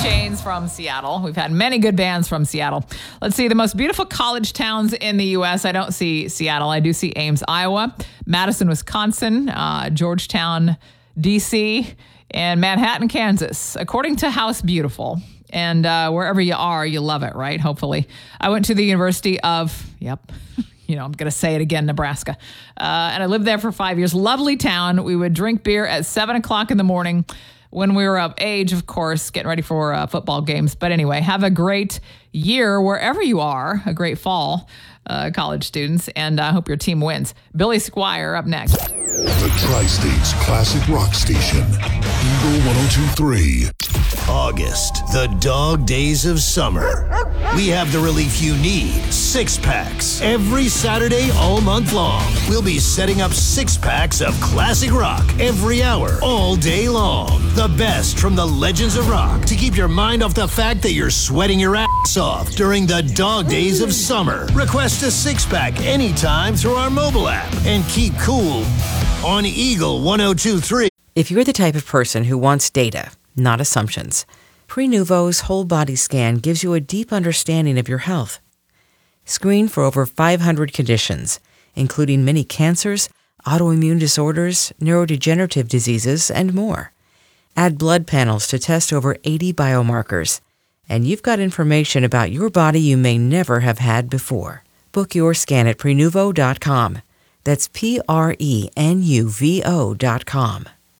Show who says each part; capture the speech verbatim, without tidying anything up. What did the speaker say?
Speaker 1: Chains from Seattle. We've had many good bands from Seattle. Let's see, the most beautiful college towns in the U S. I don't see Seattle. I do see Ames, Iowa, Madison, Wisconsin, uh, Georgetown, D C, and Manhattan, Kansas, according to House Beautiful. And uh, wherever you are, you love it, right? Hopefully. I went to the University of, yep, you know, I'm going to say it again, Nebraska. Uh, and I lived there for five years. Lovely town. We would drink beer at seven o'clock in the morning when we were of age, of course, getting ready for uh, football games. But anyway, have a great year wherever you are, a great fall, uh, college students, and I uh, hope your team wins. Billy Squire up next.
Speaker 2: The Tri-State's classic rock station, Eagle one oh two point three.
Speaker 3: August, the dog days of summer. We have the relief you need, six packs. Every Saturday all month long, we'll be setting up six packs of classic rock every hour, all day long. The best from the legends of rock to keep your mind off the fact that you're sweating your ass off during the dog days of summer. Request a six pack anytime through our mobile app and keep cool on Eagle one oh two point three.
Speaker 4: If you're the type of person who wants data, not assumptions, Prenuvo's whole body scan gives you a deep understanding of your health. Screen for over five hundred conditions, including many cancers, autoimmune disorders, neurodegenerative diseases, and more. Add blood panels to test over eighty biomarkers, and you've got information about your body you may never have had before. Book your scan at Prenuvo dot com. That's P R E N U V O dot com.